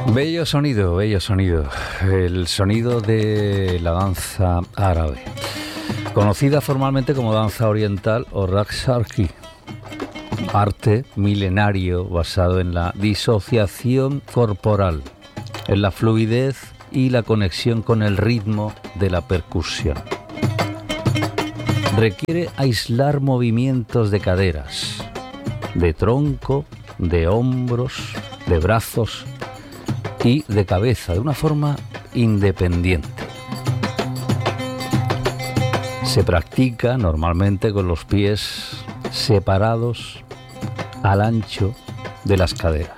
Bello sonido, bello sonido. El sonido de la danza árabe, conocida formalmente como danza oriental o Raqs Sharqi, arte milenario basado en la disociación corporal, en la fluidez y la conexión con el ritmo de la percusión. Requiere aislar movimientos de caderas, de tronco, de hombros, de brazos y de cabeza de una forma independiente. Se practica normalmente con los pies separados al ancho de las caderas,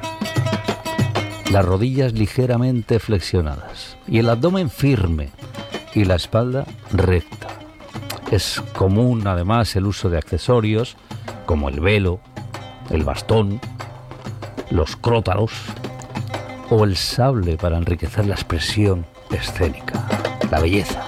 las rodillas ligeramente flexionadas y el abdomen firme y la espalda recta. Es común además el uso de accesorios como el velo, el bastón, los crótalos o el sable para enriquecer la expresión escénica, la belleza.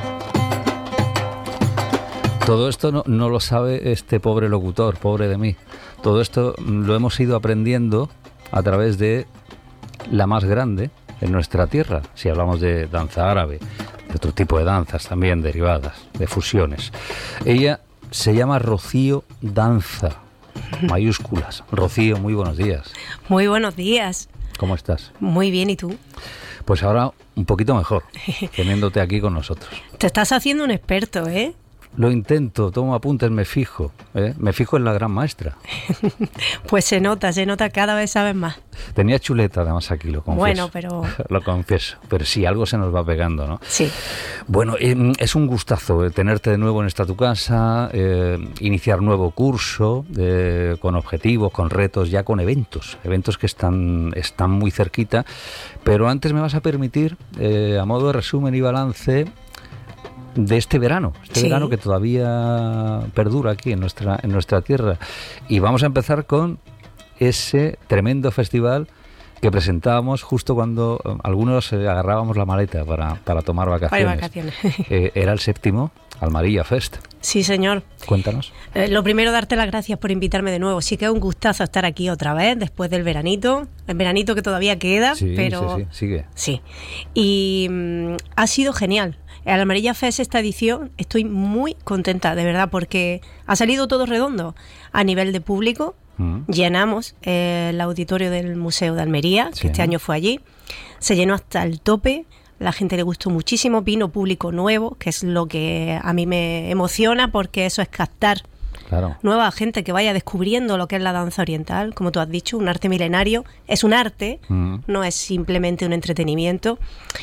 Todo esto no lo sabe este pobre locutor, pobre de mí. Todo esto lo hemos ido aprendiendo a través de la más grande en nuestra tierra, si hablamos de danza árabe, de otro tipo de danzas también derivadas, de fusiones. Ella se llama Rocío Danza, mayúsculas. Rocío, muy buenos días. Muy buenos días. ¿Cómo estás? Muy bien, ¿y tú? Pues ahora un poquito mejor, teniéndote aquí con nosotros. Te estás haciendo un experto, ¿eh? Lo intento, tomo apuntes, me fijo en la gran maestra. Pues se nota cada vez sabes más. Tenía chuleta además aquí, lo confieso. Bueno, pero... Lo confieso, pero sí, algo se nos va pegando, ¿no? Sí. Bueno, es un gustazo tenerte de nuevo en esta tu casa, iniciar nuevo curso, con objetivos, con retos, ya con eventos que están muy cerquita, pero antes me vas a permitir, a modo de resumen y balance, de este verano, Sí. verano que todavía perdura aquí en nuestra tierra. Y vamos a empezar con ese tremendo festival que presentábamos justo cuando algunos agarrábamos la maleta para tomar vacaciones. Para vacaciones. Era el 7º Almarilla Fest. Sí, señor. Cuéntanos. Lo primero, darte las gracias por invitarme de nuevo. Sí que es un gustazo estar aquí otra vez, después del veranito. El veranito que todavía queda, Sí, pero... sí, sigue. Sí. Y ha sido genial. El Almarilla Fest, esta edición, estoy muy contenta, de verdad, porque ha salido todo redondo. A nivel de público, llenamos el auditorio del Museo de Almería, Sí. que este año fue allí. Se llenó hasta el tope. La gente le gustó muchísimo, vino público nuevo, que es lo que a mí me emociona, porque eso es captar Claro. nueva gente que vaya descubriendo lo que es la danza oriental. Como tú has dicho, un arte milenario, es un arte, no es simplemente un entretenimiento.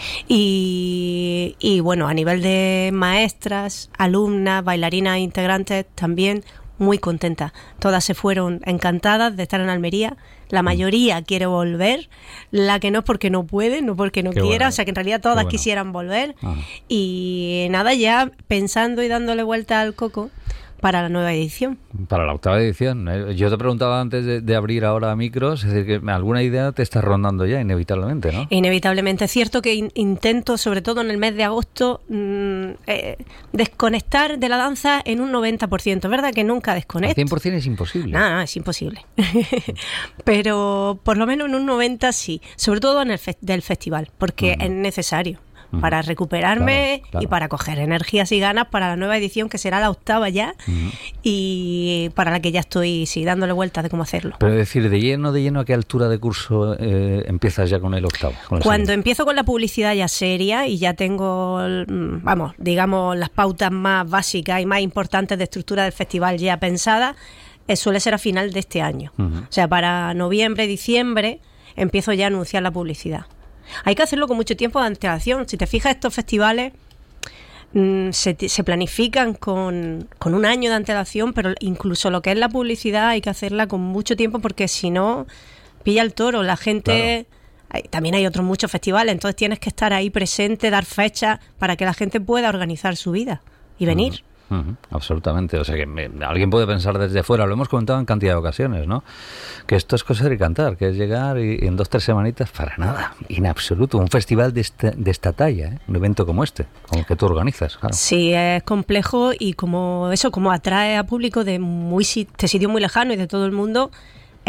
Y bueno, a nivel de maestras, alumnas, bailarinas, integrantes, también muy contentas. Todas se fueron encantadas de estar en Almería. La mayoría quiere volver, la que no es porque no puede, no porque no Qué quiera, bueno. o sea que en realidad todas quisieran volver. Ajá. Y nada, ya pensando y dándole vuelta al coco para la nueva edición. Para la 8ª edición. Yo te preguntaba antes de abrir ahora micros, es decir, que alguna idea te está rondando ya, inevitablemente, ¿no? Inevitablemente. Es cierto que intento, sobre todo en el mes de agosto, desconectar de la danza en un 90%. Es verdad que nunca Al desconecto. 100% es imposible. No, es imposible. Pero por lo menos en un 90% sí. Sobre todo en el del festival, porque es necesario para recuperarme, Claro. y para coger energías y ganas para la nueva edición, que será la 8ª ya, y para la que ya estoy dándole vueltas de cómo hacerlo. Pero es decir, de lleno, ¿a qué altura de curso empiezas ya con el 8º? Con el Cuando segundo? empiezo con la publicidad ya seria y ya tengo, digamos, las pautas más básicas y más importantes de estructura del festival ya pensadas, suele ser a final de este año. O sea, para noviembre, diciembre, empiezo ya a anunciar la publicidad. Hay que hacerlo con mucho tiempo de antelación. Si te fijas, estos festivales se planifican con un año de antelación, pero incluso lo que es la publicidad hay que hacerla con mucho tiempo, porque si no, pilla el toro. La gente... Claro. También hay otros muchos festivales, entonces tienes que estar ahí presente, dar fechas para que la gente pueda organizar su vida y venir. Absolutamente, o sea que alguien puede pensar desde fuera, lo hemos comentado en cantidad de ocasiones, ¿no? Que esto es coser y cantar, que es llegar y en 2-3 semanitas para nada, en absoluto, un festival de esta talla, un evento como este, como el que tú organizas, claro. Sí, es complejo y como atrae a público de sitios muy lejanos y de todo el mundo,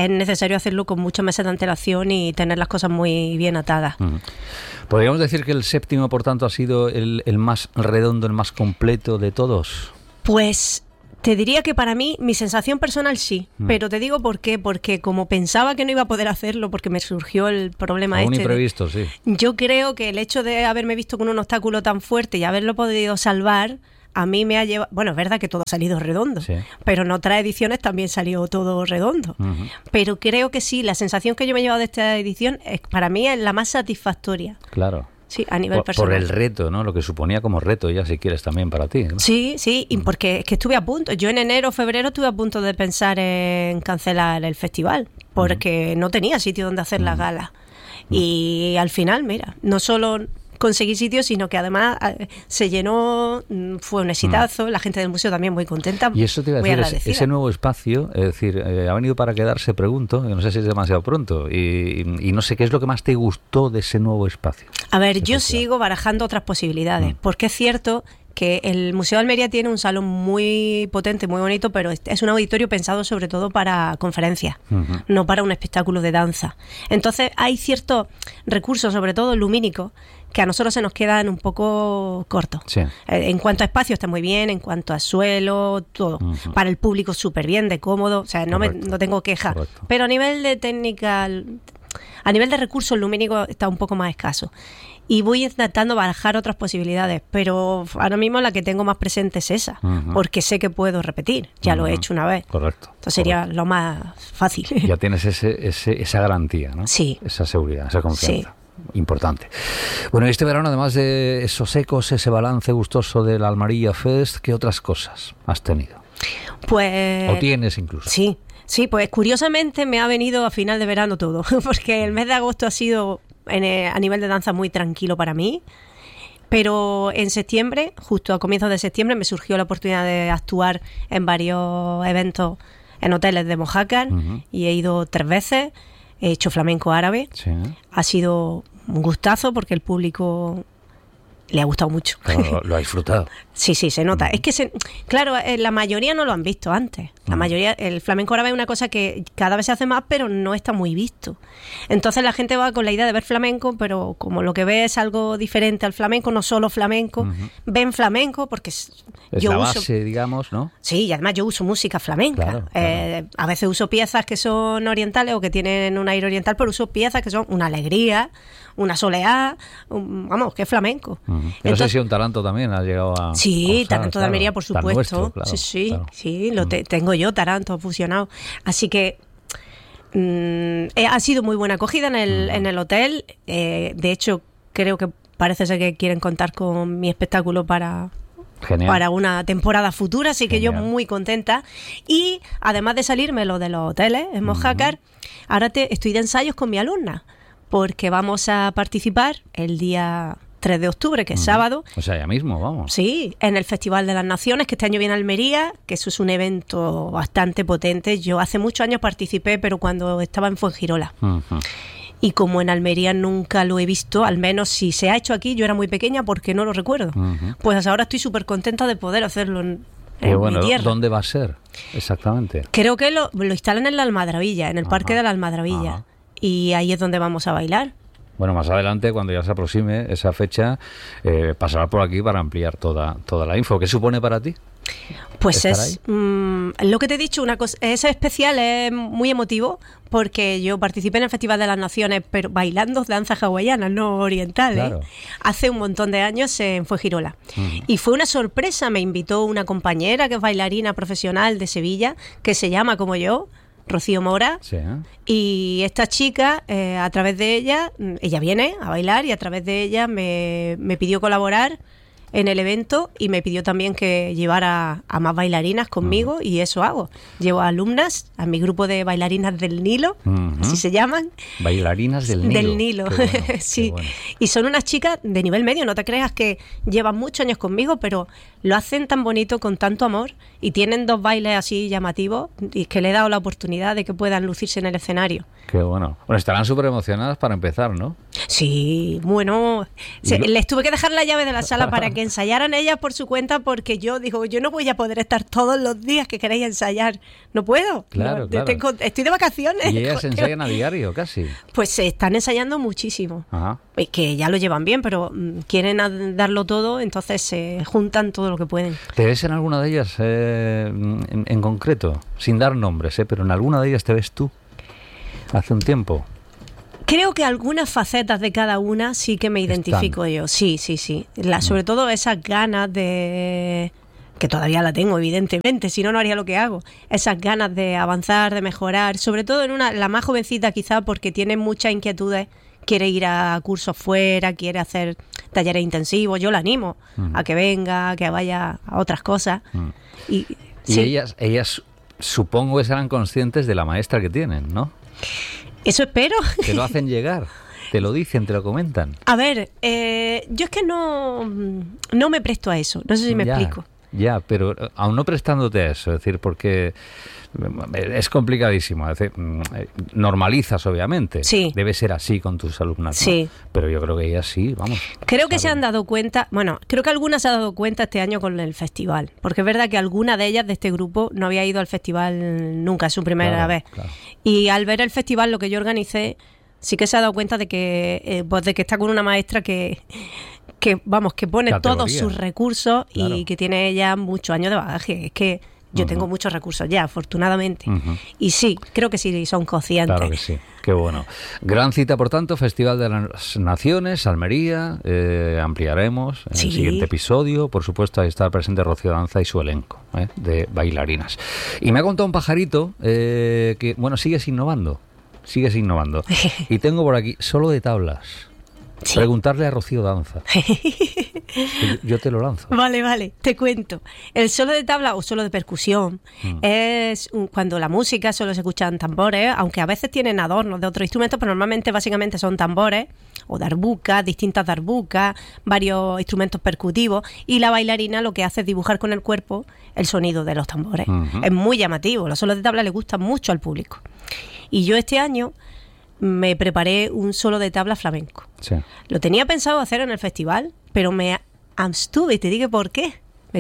es necesario hacerlo con muchos meses de antelación y tener las cosas muy bien atadas. ¿Podríamos decir que el séptimo, por tanto, ha sido el más redondo, el más completo de todos? Pues te diría que para mí, mi sensación personal sí, pero te digo por qué, porque como pensaba que no iba a poder hacerlo porque me surgió el problema Un imprevisto, sí. Yo creo que el hecho de haberme visto con un obstáculo tan fuerte y haberlo podido salvar, a mí me ha llevado... Bueno, es verdad que todo ha salido redondo, sí, pero en otras ediciones también salió todo redondo. Pero creo que sí, la sensación que yo me he llevado de esta edición para mí es la más satisfactoria. Claro. Sí, a nivel personal. Por el reto, ¿no? Lo que suponía como reto, ya si quieres también para ti, ¿no? Sí, y porque es que estuve a punto. Yo en enero, febrero estuve a punto de pensar en cancelar el festival porque no tenía sitio donde hacer las galas. Y al final, mira, no solo conseguí sitio, sino que además se llenó, fue un exitazo, la gente del museo también muy contenta. Y eso te iba a decir, ese nuevo espacio, es decir, ha venido para quedarse, pregunto, no sé si es demasiado pronto, y no sé qué es lo que más te gustó de ese nuevo espacio. A ver, yo sigo barajando otras posibilidades, porque es cierto que el Museo de Almería tiene un salón muy potente, muy bonito, pero es un auditorio pensado sobre todo para conferencias, no para un espectáculo de danza. Entonces hay ciertos recursos, sobre todo lumínicos, que a nosotros se nos quedan un poco cortos. Sí. En cuanto a espacio está muy bien, en cuanto a suelo, todo. Para el público súper bien, de cómodo, o sea, no tengo queja. Correcto. Pero a nivel de técnica, a nivel de recursos lumínicos está un poco más escaso. Y voy intentando barajar otras posibilidades, pero ahora mismo la que tengo más presente es esa, porque sé que puedo repetir, ya lo he hecho una vez. Correcto. Entonces sería lo más fácil. Ya tienes esa garantía, ¿no? Sí. Esa seguridad, esa confianza. Sí. Importante. Bueno, este verano, además de esos ecos, ese balance gustoso del Almería Fest, ¿qué otras cosas has tenido? Pues... ¿O tienes incluso? Sí, pues curiosamente me ha venido a final de verano todo, porque el mes de agosto ha sido a nivel de danza muy tranquilo para mí, pero en septiembre, justo a comienzos de septiembre, me surgió la oportunidad de actuar en varios eventos en hoteles de Mojácar y he ido 3 veces, he hecho flamenco árabe, ha sido un gustazo porque el público le ha gustado mucho. Claro, lo ha disfrutado. Sí, se nota. Es que, claro, la mayoría no lo han visto antes. La mayoría, el flamenco árabe es una cosa que cada vez se hace más, pero no está muy visto. Entonces la gente va con la idea de ver flamenco, pero como lo que ve es algo diferente al flamenco, no solo flamenco, ven flamenco porque es la base, digamos, ¿no? Sí, y además yo uso música flamenca. Claro. A veces uso piezas que son orientales o que tienen un aire oriental, pero uso piezas que son una alegría, una soleá, vamos, que es flamenco. No sé si un taranto también ha llegado a... Sí, taranto de Almería, por supuesto. Nuestro, claro, sí, tengo yo taranto fusionado. Así que ha sido muy buena acogida en el hotel. De hecho, creo que parece ser que quieren contar con mi espectáculo para una temporada futura, así que yo muy contenta. Y además de salirme lo de los hoteles en Mojácar, ahora estoy de ensayos con mi alumna, porque vamos a participar el día 3 de octubre, que es sábado. O sea, ya mismo, vamos. Sí, en el Festival de las Naciones, que este año viene a Almería, que eso es un evento bastante potente. Yo hace muchos años participé, pero cuando estaba en Fuengirola. Y como en Almería nunca lo he visto, al menos si se ha hecho aquí, yo era muy pequeña porque no lo recuerdo. Pues ahora estoy súper contenta de poder hacerlo en mi tierra. ¿Dónde va a ser exactamente? Creo que lo instalan en la Almadravilla, en el Parque de la Almadravilla. Y ahí es donde vamos a bailar. Bueno, más adelante, cuando ya se aproxime esa fecha, pasará por aquí para ampliar toda la info. ¿Qué supone para ti? Pues es lo que te he dicho, una cosa, es especial, es muy emotivo, porque yo participé en el Festival de las Naciones, pero bailando danza hawaiana, no oriental, claro. Hace un montón de años en Fuengirola. Y fue una sorpresa, me invitó una compañera que es bailarina profesional de Sevilla, que se llama como yo, Rocío Mora, y esta chica, a través de ella viene a bailar y a través de ella me pidió colaborar en el evento y me pidió también que llevara a más bailarinas conmigo y eso hago. Llevo a alumnas, a mi grupo de bailarinas del Nilo, así se llaman. Bailarinas del Nilo. Del Nilo, bueno, sí. Bueno. Y son unas chicas de nivel medio, no te creas que llevan muchos años conmigo, pero lo hacen tan bonito, con tanto amor, y tienen 2 bailes así llamativos, y que le he dado la oportunidad de que puedan lucirse en el escenario. Qué bueno. Bueno, estarán súper emocionadas para empezar, ¿no? Sí, bueno, les tuve que dejar la llave de la sala para que ensayaran ellas por su cuenta, porque yo digo, yo no voy a poder estar todos los días que queréis ensayar, no puedo. Claro, no, claro. Estoy de vacaciones. Y ellas ensayan a diario, casi. Pues se están ensayando muchísimo. Ajá. Que ya lo llevan bien, pero quieren darlo todo, entonces se juntan todo lo que pueden. ¿Te ves en alguna de ellas en concreto? Sin dar nombres, pero en alguna de ellas te ves tú hace un tiempo. Creo que algunas facetas de cada una sí que me identifico yo. Sí. Sobre todo esas ganas de... que todavía la tengo, evidentemente, si no, no haría lo que hago. Esas ganas de avanzar, de mejorar, sobre todo en la más jovencita quizá, porque tiene muchas inquietudes, quiere ir a cursos fuera, quiere hacer talleres intensivos, yo la animo a que venga, que vaya a otras cosas. Y sí. ellas supongo que serán conscientes de la maestra que tienen, ¿no? Eso espero. Te lo hacen llegar, te lo dicen, te lo comentan. A ver, yo es que no me presto a eso, no sé si me explico. Ya, pero aún no prestándote a eso, es decir, porque es complicadísimo, es decir, normalizas obviamente, sí. Debe ser así con tus alumnas, ¿no? Sí. Pero yo creo que ellas sí, vamos. Creo que se han dado cuenta, creo que algunas se han dado cuenta este año con el festival, porque es verdad que alguna de ellas de este grupo no había ido al festival nunca, es su primera vez. Claro. Y al ver el festival, lo que yo organicé, sí que se ha dado cuenta de que está con una maestra que pone todos sus recursos, claro. Y que tiene ella muchos años de bagaje. Es que yo tengo muchos recursos ya, afortunadamente. Y sí, creo que sí son conscientes. Claro que sí, qué bueno. Gran cita, por tanto, Festival de las Naciones, Almería, ampliaremos en el siguiente episodio. Por supuesto, ahí está presente Rocío Danza y su elenco de bailarinas. Y me ha contado un pajarito que, sigues innovando. Y tengo por aquí, solo de tablas. Sí. Preguntarle a Rocío Danza. Yo te lo lanzo. Vale, te cuento. El solo de tabla o solo de percusión es cuando la música solo se escuchan tambores, aunque a veces tienen adornos de otros instrumentos, pero normalmente básicamente son tambores o darbucas, distintas darbucas, varios instrumentos percutivos, y la bailarina lo que hace es dibujar con el cuerpo el sonido de los tambores. Es muy llamativo, los solos de tabla le gustan mucho al público. Y yo este año me preparé un solo de tabla flamenco. Sí. Lo tenía pensado hacer en el festival, pero me abstuve, y te digo por qué.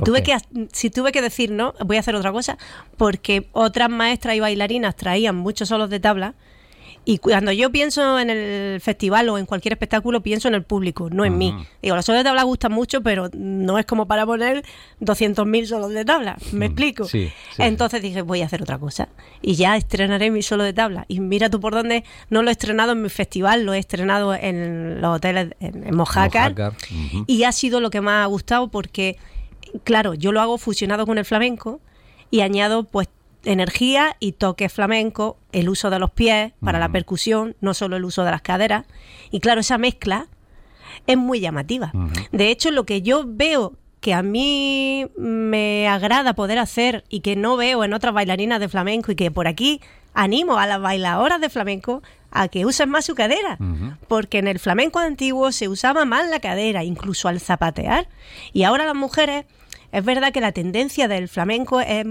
Si tuve que decir no, voy a hacer otra cosa, porque otras maestras y bailarinas traían muchos solos de tabla, y cuando yo pienso en el festival o en cualquier espectáculo, pienso en el público, no en mí. Digo, los solos de tabla gustan mucho, pero no es como para poner 200.000 solos de tabla. ¿Me explico? Sí, entonces dije, voy a hacer otra cosa. Y ya estrenaré mi solo de tabla. Y mira tú por dónde, no lo he estrenado en mi festival, lo he estrenado en los hoteles en Mojácar. Y ha sido lo que más ha gustado porque, claro, yo lo hago fusionado con el flamenco y añado pues energía y toque flamenco, el uso de los pies para la percusión, no solo el uso de las caderas. Y claro, esa mezcla es muy llamativa. De hecho, lo que yo veo que a mí me agrada poder hacer y que no veo en otras bailarinas de flamenco, y que por aquí animo a las bailadoras de flamenco a que usen más su cadera, porque en el flamenco antiguo se usaba más la cadera, incluso al zapatear. Y ahora las mujeres, es verdad que la tendencia del flamenco es...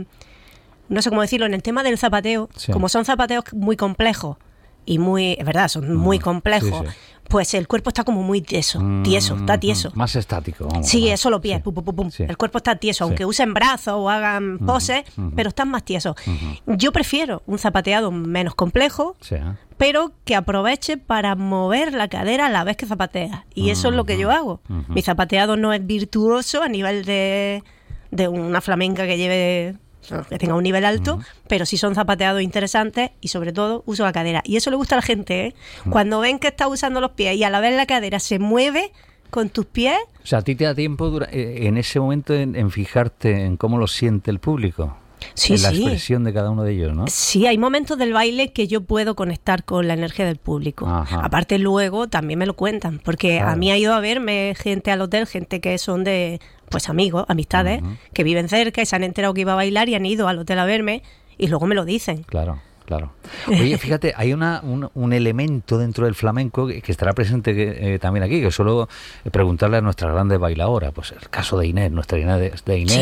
no sé cómo decirlo, en el tema del zapateo, como son zapateos muy complejos y es verdad, son muy complejos, pues el cuerpo está como muy tieso, está tieso. Más estático. Sí, eso los pies, el cuerpo está tieso, aunque usen brazos o hagan poses, pero están más tiesos. Yo prefiero un zapateado menos complejo, pero que aproveche para mover la cadera a la vez que zapatea. Y eso es lo que yo hago. Mi zapateado no es virtuoso a nivel de una flamenca que tenga un nivel alto, pero sí son zapateados interesantes y sobre todo uso la cadera. Y eso le gusta a la gente, ¿eh? Cuando ven que estás usando los pies y a la vez la cadera se mueve con tus pies. O sea, ¿a ti te da tiempo en ese momento en fijarte en cómo lo siente el público? Sí, en la expresión de cada uno de ellos, ¿no? Sí, hay momentos del baile que yo puedo conectar con la energía del público. Aparte, luego también me lo cuentan, porque a mí ha ido a verme gente al hotel, gente que son de... pues amigos, amistades, que viven cerca y se han enterado que iba a bailar y han ido al hotel a verme y luego me lo dicen. Claro. Oye, fíjate, hay un elemento dentro del flamenco que estará presente también aquí, que suelo preguntarle a nuestras grandes bailadoras, pues el caso de Inés, nuestra Inés,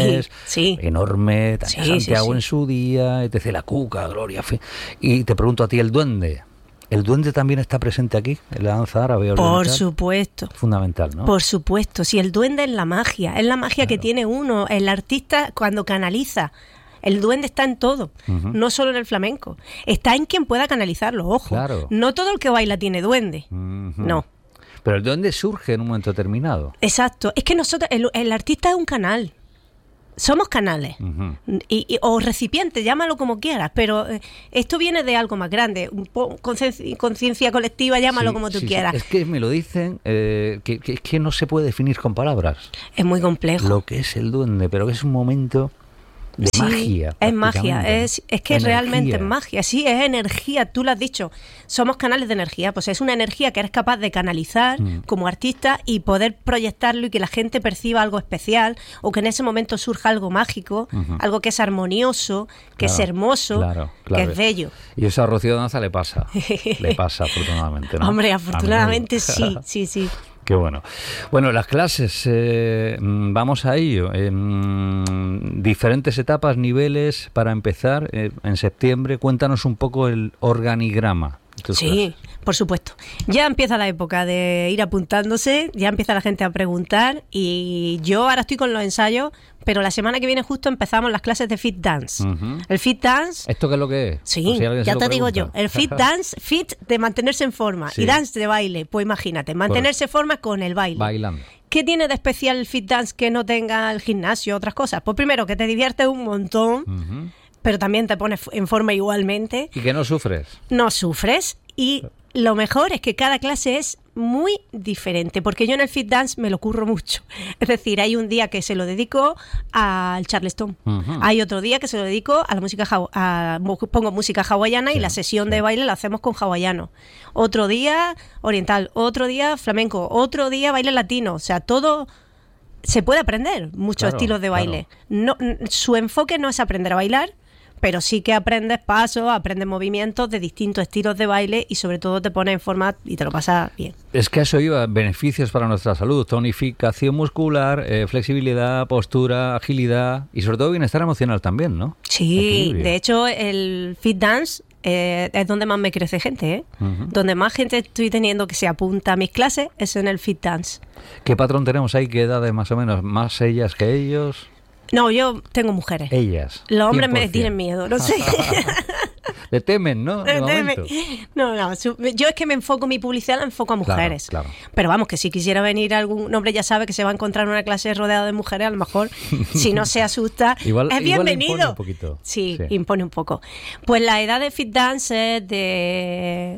enorme, Santiago en su día, etc., la Cuca, Gloria, y te pregunto a ti, el duende, ¿El duende también está presente aquí, en la danza árabe oriental? Por supuesto. Fundamental, ¿no? Por supuesto. Si el duende es la magia que tiene uno. El artista cuando canaliza. El duende está en todo, no solo en el flamenco. Está en quien pueda canalizarlo, ojo. Claro. No todo el que baila tiene duende. No. Pero el duende surge en un momento determinado. Exacto. Es que nosotros, el artista es un canal. Somos canales. O recipientes, llámalo como quieras. Pero esto viene de algo más grande. Conciencia colectiva, llámalo como tú quieras. Es que me lo dicen, que no se puede definir con palabras. Es muy complejo. Lo que es el duende, pero que es un momento... de magia. Es magia, es que energía. Realmente es magia, sí, es energía, tú lo has dicho, somos canales de energía, pues es una energía que eres capaz de canalizar como artista y poder proyectarlo y que la gente perciba algo especial o que en ese momento surja algo mágico, algo que es armonioso, que es hermoso, que es bello. Y eso a Rocío Danza le pasa afortunadamente, ¿no? Hombre, afortunadamente sí. Qué bueno. Bueno, las clases, vamos a ello. Diferentes etapas, niveles, para empezar, en septiembre. Cuéntanos un poco el organigrama. Sí, por supuesto. Ya empieza la época de ir apuntándose, ya empieza la gente a preguntar y yo ahora estoy con los ensayos, pero la semana que viene justo empezamos las clases de Fit Dance. El Fit Dance... ¿Esto qué es lo que es? Sí, ya te digo yo. El Fit Dance, fit de mantenerse en forma y dance de baile. Pues imagínate, mantenerse en forma con el baile. Bailando. ¿Qué tiene de especial el Fit Dance que no tenga el gimnasio o otras cosas? Pues primero, que te diviertes un montón, pero también te pones en forma igualmente. ¿Y que no sufres? No sufres y lo mejor es que cada clase es muy diferente, porque yo en el Fit Dance me lo curro mucho. Es decir, hay un día que se lo dedico al Charleston, hay otro día que se lo dedico a la música pongo música hawaiana y la sesión de baile la hacemos con hawaiano. Otro día oriental, otro día flamenco, otro día baile latino. O sea, todo se puede aprender, muchos estilos de baile. No, su enfoque no es aprender a bailar, pero sí que aprendes pasos, aprendes movimientos de distintos estilos de baile y sobre todo te pones en forma y te lo pasas bien. Es que eso iba, beneficios para nuestra salud, tonificación muscular, flexibilidad, postura, agilidad y sobre todo bienestar emocional también, ¿no? Sí, equilibrio. De hecho el Fit Dance es donde más me crece gente, ¿eh? Donde más gente estoy teniendo que se apunta a mis clases es en el Fit Dance. ¿Qué patrón tenemos ahí? ¿Qué edades más o menos? ¿Más ellas que ellos? No, yo tengo mujeres. Ellas. Los hombres 100%. Me tienen miedo, no sé. Le temen, ¿no? No, yo es que me enfoco, mi publicidad la enfoco a mujeres. Claro. Pero vamos, que si quisiera venir algún hombre ya sabe que se va a encontrar en una clase rodeada de mujeres, a lo mejor, si no se asusta, igual, es bienvenido. Impone un poquito. Sí, impone un poco. Pues la edad de Fit Dance es de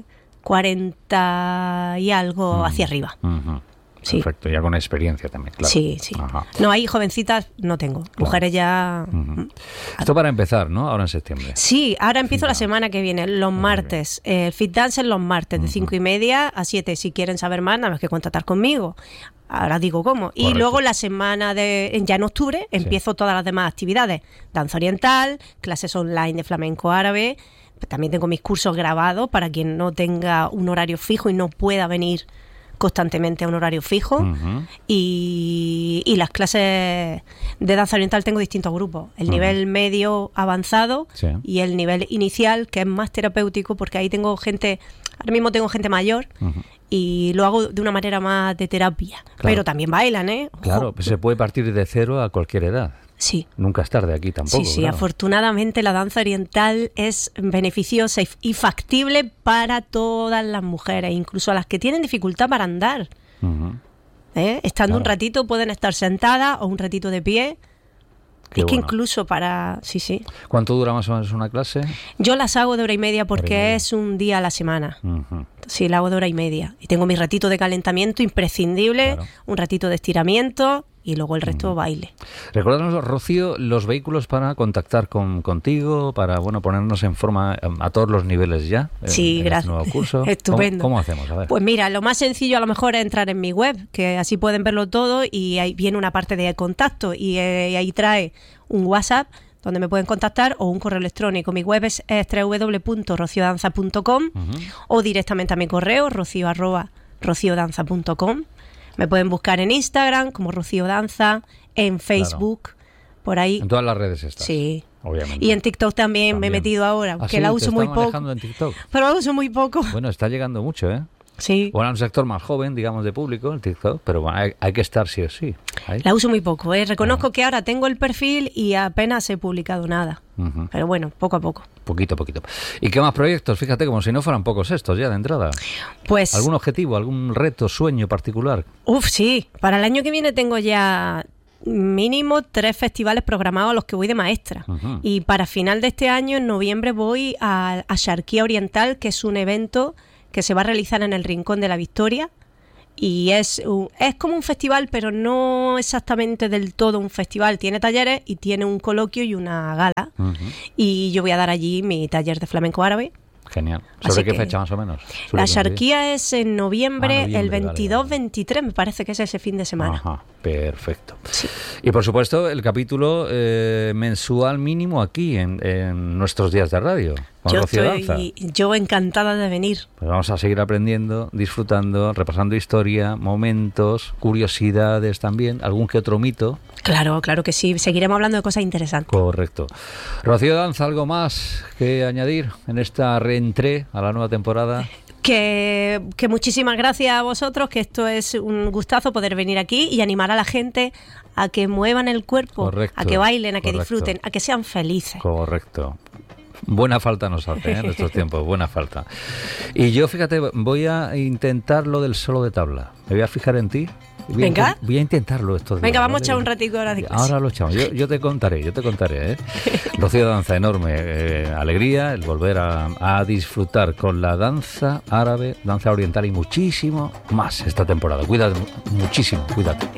40 y algo hacia arriba. Sí. Perfecto, ya con experiencia también, claro. Sí. Ajá. No, ahí jovencitas no tengo, mujeres ya... Esto para empezar, ¿no? Ahora en septiembre. Sí, ahora empiezo la semana que viene, los martes. Fit Dance es los martes, de 5:30 a 7. Si quieren saber más, nada más que contactar conmigo. Ahora digo cómo. Correcto. Y luego la semana ya en octubre empiezo todas las demás actividades. Danza oriental, clases online de flamenco árabe. También tengo mis cursos grabados para quien no tenga un horario fijo y no pueda venir constantemente a un horario fijo y las clases de danza oriental tengo distintos grupos, el nivel medio avanzado y el nivel inicial, que es más terapéutico, porque ahí tengo gente, ahora mismo tengo gente mayor y lo hago de una manera más de terapia, pero también bailan, ¿eh? Ojo. Claro, pues se puede partir de cero a cualquier edad. Sí. Nunca es tarde aquí tampoco. Sí, claro. Afortunadamente la danza oriental es beneficiosa y factible para todas las mujeres, incluso a las que tienen dificultad para andar. Estando un ratito pueden estar sentadas o un ratito de pie. Qué que incluso para... Sí. ¿Cuánto dura más o menos una clase? Yo las hago de 1:30 porque es un día a la semana. Sí, la hago de 1:30. Y tengo mi ratito de calentamiento imprescindible, un ratito de estiramiento y luego el resto baile. Recuérdanos, Rocío, los vehículos para contactar contigo, para ponernos en forma a todos los niveles ya. Sí, gracias. Este nuevo curso. Estupendo. ¿Cómo hacemos? A ver. Pues mira, lo más sencillo a lo mejor es entrar en mi web, que así pueden verlo todo y ahí viene una parte de contacto y ahí trae un WhatsApp donde me pueden contactar o un correo electrónico. Mi web es www.rociodanza.com o directamente a mi correo rocio@rociodanza.com. Me pueden buscar en Instagram como Rocío Danza, en Facebook, por ahí. En todas las redes estás. Sí. Obviamente. Y en TikTok también me he metido ahora, que la uso muy poco. En TikTok. Pero la uso muy poco. Bueno, está llegando mucho, ¿eh? Sí. Bueno, a un sector más joven, digamos, de público, el TikTok, pero bueno, hay que estar sí o sí. Ahí. La uso muy poco, ¿eh? Reconozco que ahora tengo el perfil y apenas he publicado nada. Pero bueno, poco a poco. Poquito. ¿Y qué más proyectos? Fíjate, como si no fueran pocos estos ya de entrada. Pues... ¿Algún objetivo, algún reto, sueño particular? Sí. Para el año que viene tengo ya mínimo 3 festivales programados a los que voy de maestra. Y para final de este año, en noviembre, voy a Sharquía Oriental, que es un evento que se va a realizar en el Rincón de la Victoria, y es como un festival, pero no exactamente del todo un festival. Tiene talleres y tiene un coloquio y una gala, y yo voy a dar allí mi taller de flamenco árabe. Genial. ¿Sobre qué fecha más o menos? La Sharquía es en noviembre, el 22-23, me parece que es ese fin de semana. Ajá, perfecto. Sí. Y por supuesto, el capítulo mensual mínimo aquí en nuestros días de radio. Yo encantada de venir. Pues vamos a seguir aprendiendo, disfrutando, repasando historia, momentos, curiosidades también, algún que otro mito. Claro que sí. Seguiremos hablando de cosas interesantes. Correcto. Rocío Danza, ¿algo más que añadir en esta reentré a la nueva temporada? Que muchísimas gracias a vosotros, que esto es un gustazo poder venir aquí y animar a la gente a que muevan el cuerpo, a que bailen, a que disfruten, a que sean felices. Correcto. Buena falta nos hace en estos tiempos, buena falta. Y yo, fíjate, voy a intentar lo del solo de tabla. Me voy a fijar en ti. Venga. Voy a intentarlo esto. Venga, vamos a echar un ratico ahora de clase. Ahora lo echamos. Yo te contaré, ¿eh? Rocío Danza, enorme alegría el volver a disfrutar con la danza árabe, danza oriental y muchísimo más esta temporada. Cuídate muchísimo, cuídate.